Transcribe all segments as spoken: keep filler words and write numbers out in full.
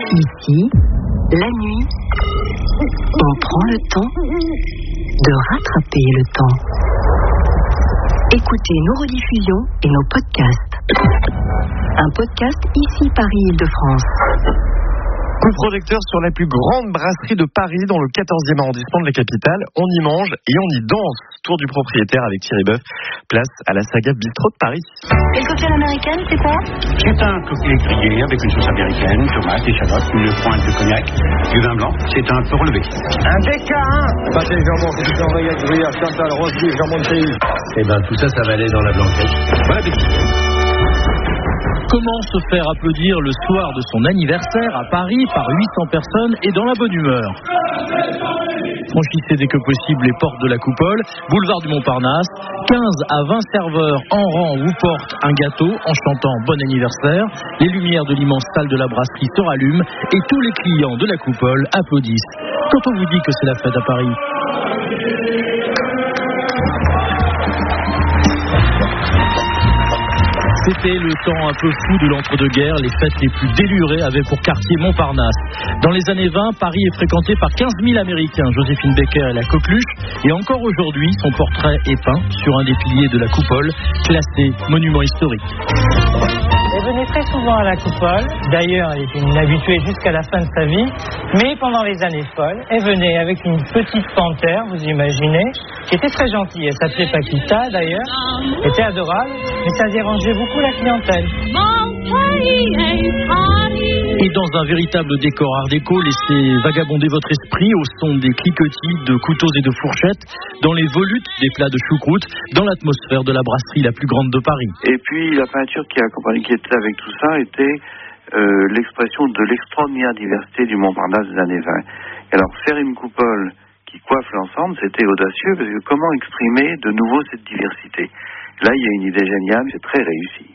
Ici, la nuit, on prend le temps de rattraper le temps. Écoutez nos rediffusions et nos podcasts. Un podcast ici Paris-Île-de-France. Coup projecteur sur la plus grande brasserie de Paris dans le quatorzième arrondissement de la capitale. On y mange et on y danse. Tour du propriétaire avec Thierry Boeuf. Place à la saga Bistrot de Paris. Et le cocktail américaine, c'est quoi? C'est un cocktail grillé avec une sauce américaine, tomates, échalotes, une pointe de cognac, du vin blanc. C'est un peu relevé. Un D K un Pâté jambon, c'est du oreillette, gruyère, Chantal, rose beef, jambon de pays. Eh ben tout ça, ça va aller dans la blanquette. Bon appétit. Comment se faire applaudir le soir de son anniversaire à Paris par huit cents personnes et dans la bonne humeur? Franchissez dès que possible les portes de la Coupole, boulevard du Montparnasse. quinze à vingt serveurs en rang vous portent un gâteau en chantant bon anniversaire. Les lumières de l'immense salle de la brasserie se rallument et tous les clients de la Coupole applaudissent. Quand on vous dit que c'est la fête à Paris. C'était le temps un peu fou de l'entre-deux-guerres. Les fêtes les plus délurées avaient pour quartier Montparnasse. Dans les années vingt, Paris est fréquenté par quinze mille Américains. Joséphine Baker et la coqueluche. Et encore aujourd'hui, son portrait est peint sur un des piliers de la Coupole, classé monument historique. Elle venait très souvent à la Coupole. D'ailleurs, elle était une habituée jusqu'à la fin de sa vie. Mais pendant les années folles, elle venait avec une petite panthère, vous imaginez, qui était très gentille. Elle s'appelait Paquita, d'ailleurs. Elle était adorable, mais ça dérangeait beaucoup la clientèle. Et dans un véritable décor art déco, laissez vagabonder votre esprit au son des cliquetis de couteaux et de fourchettes, dans les volutes des plats de choucroute, dans l'atmosphère de la brasserie la plus grande de Paris. Et puis la peinture qui accompagnait, qui était avec tout ça, était euh, l'expression de l'extraordinaire diversité du Montparnasse des années vingt. Et alors faire une coupole qui coiffe l'ensemble, c'était audacieux, parce que comment exprimer de nouveau cette diversité? Là, il y a une idée géniale, c'est très réussi.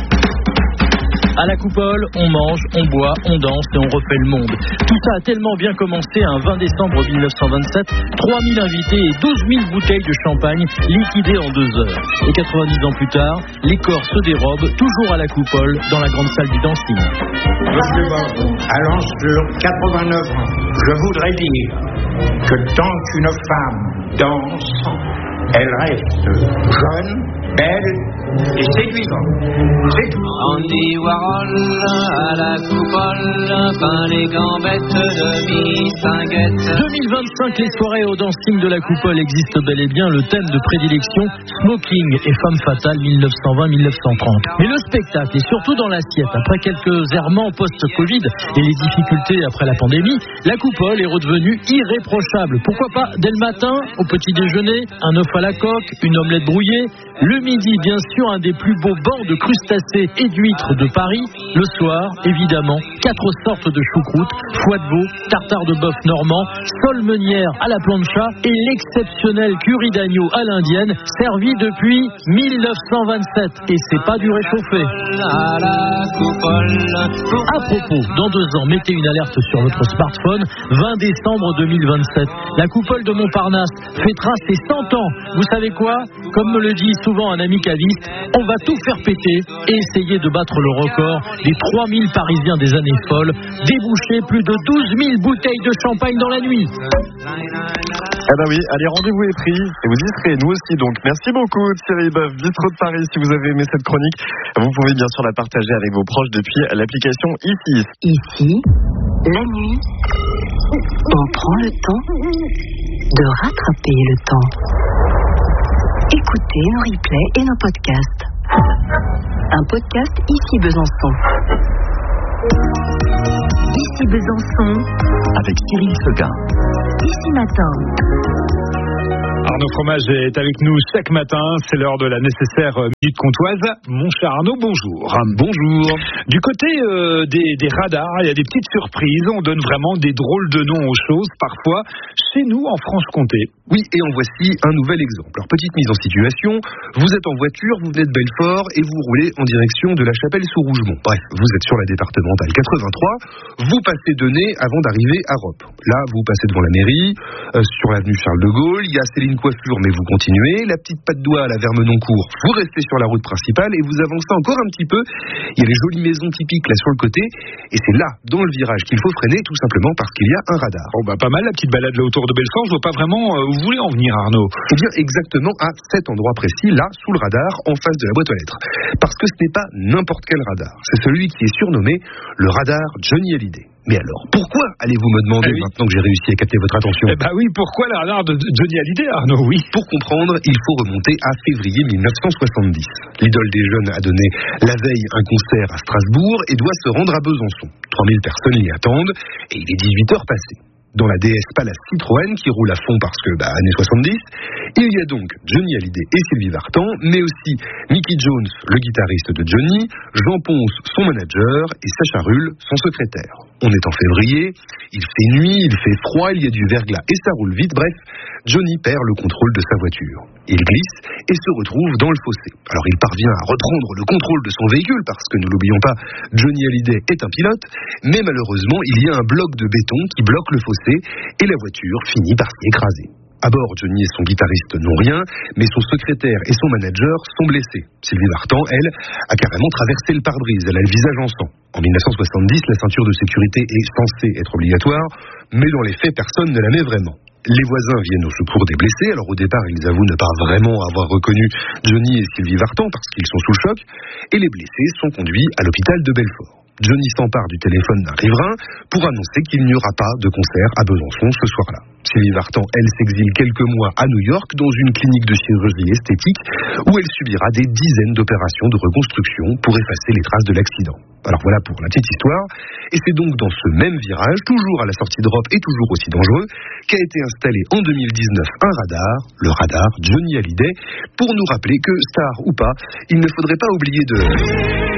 À la Coupole, on mange, on boit, on danse et on refait le monde. Tout ça a tellement bien commencé un vingt décembre mille neuf cent vingt-sept. trois mille invités et douze mille bouteilles de champagne liquidées en deux heures. Et quatre-vingt-dix ans plus tard, les corps se dérobent, toujours à la Coupole, dans la grande salle du dancing. Monsieur Bordeaux, à l'âge de quatre-vingt-neuf ans, je voudrais dire que tant qu'une femme danse, elle reste jeune, belle et séduisante. C'est tout. Andy Warhol à la Coupole, peint les gambettes de Missinguette. deux mille vingt-cinq, les soirées au dancing de la Coupole existent bel et bien. Le thème de prédilection, smoking et femme fatale mille neuf cent vingt à mille neuf cent trente. Mais le spectacle, et surtout dans l'assiette, après quelques errements post-Covid et les difficultés après la pandémie, la Coupole est redevenue irréprochable. Pourquoi pas dès le matin, au petit déjeuner, un œuf à la coque, une omelette brouillée. Le midi, bien sûr, un des plus beaux bancs de crustacés et d'huîtres de Paris. Le soir, évidemment, quatre sortes de choucroute, foie de veau, tartare de bœuf normand, sole meunière à la plancha et l'exceptionnel curry d'agneau à l'indienne, servi depuis mille neuf cent vingt-sept. Et c'est pas du réchauffé. À la Coupole. À propos, dans deux ans, mettez une alerte sur votre smartphone. vingt décembre deux mille vingt-sept. La Coupole de Montparnasse fêtera ses cent ans. Vous savez quoi? Comme me le dit souvent un ami caviste, on va tout faire péter et essayer de battre le record des trois mille Parisiens des années folles, déboucher plus de douze mille bouteilles de champagne dans la nuit. Ah bah oui, allez, rendez-vous est pris et vous y serez, nous aussi donc. Merci beaucoup Thierry Boeuf, Bistrot de Paris. Si vous avez aimé cette chronique, vous pouvez bien sûr la partager avec vos proches depuis l'application Ici. Ici, la nuit, on prend le temps de rattraper le temps. Écoutez nos replays et nos podcasts. Un podcast Ici Besançon. Ici Besançon. Avec Cyril Seguin. Ici Matin. Arnaud Fromage est avec nous chaque matin, c'est l'heure de la nécessaire minute comtoise. Mon cher Arnaud, bonjour. Bonjour. Du côté euh, des, des radars, il y a des petites surprises, on donne vraiment des drôles de noms aux choses parfois. Chez nous, en Franche-Comté, Oui, et en voici un nouvel exemple. Alors, petite mise en situation, vous êtes en voiture, vous venez de Belfort et vous roulez en direction de la Chapelle-sous-Rougemont. Bref, vous êtes sur la départementale quatre-vingt-trois, vous passez Denay avant d'arriver à Roppe. Là, vous passez devant la mairie, euh, sur l'avenue Charles de Gaulle, il y a Céline Coiffure, mais vous continuez, la petite patte d'oie à la Vermenoncourt, vous restez sur la route principale et vous avancez encore un petit peu. Il y a les jolies maisons typiques là sur le côté, et c'est là, dans le virage, qu'il faut freiner, tout simplement parce qu'il y a un radar. Bon, bah, pas mal la petite balade là autour de Belfort, je vois pas vraiment euh, où vous voulez en venir, Arnaud. Eh bien, exactement à cet endroit précis, là, sous le radar, en face de la boîte aux lettres. Parce que ce n'est pas n'importe quel radar, c'est celui qui est surnommé le radar Johnny Hallyday. Mais alors, pourquoi allez-vous me demander, eh oui. maintenant que j'ai réussi à capter votre attention? Eh bah oui, pourquoi le radar de Johnny Hallyday, Arnaud? Oui. Pour comprendre, il faut remonter à février mille neuf cent soixante-dix. L'idole des jeunes a donné la veille un concert à Strasbourg et doit se rendre à Besançon. trois mille personnes l'y attendent et il est dix-huit heures passées. Dans la D S Palace Citroën qui roule à fond parce que, bah, années soixante-dix, il y a donc Johnny Hallyday et Sylvie Vartan, mais aussi Mickey Jones, le guitariste de Johnny, Jean Ponce, son manager, et Sacha Rull, son secrétaire. On est en février, il fait nuit, il fait froid, il y a du verglas et ça roule vite, bref, Johnny perd le contrôle de sa voiture. Il glisse et se retrouve dans le fossé. Alors il parvient à reprendre le contrôle de son véhicule parce que, ne l'oublions pas, Johnny Hallyday est un pilote, mais malheureusement il y a un bloc de béton qui bloque le fossé et la voiture finit par s'y écraser. À bord, Johnny et son guitariste n'ont rien, mais son secrétaire et son manager sont blessés. Sylvie Vartan, elle, a carrément traversé le pare-brise, elle a le visage en sang. En mille neuf cent soixante-dix, la ceinture de sécurité est censée être obligatoire, mais dans les faits, personne ne la met vraiment. Les voisins viennent au secours des blessés. Alors au départ, ils avouent ne pas vraiment avoir reconnu Johnny et Sylvie Vartan parce qu'ils sont sous le choc. Et les blessés sont conduits à l'hôpital de Belfort. Johnny s'empare du téléphone d'un riverain pour annoncer qu'il n'y aura pas de concert à Besançon ce soir-là. Sylvie Vartan, elle, s'exile quelques mois à New York dans une clinique de chirurgie esthétique où elle subira des dizaines d'opérations de reconstruction pour effacer les traces de l'accident. Alors voilà pour la petite histoire. Et c'est donc dans ce même virage, toujours à la sortie d'Europe et toujours aussi dangereux, qu'a été installé en deux mille dix-neuf un radar, le radar Johnny Hallyday, pour nous rappeler que, star ou pas, il ne faudrait pas oublier de...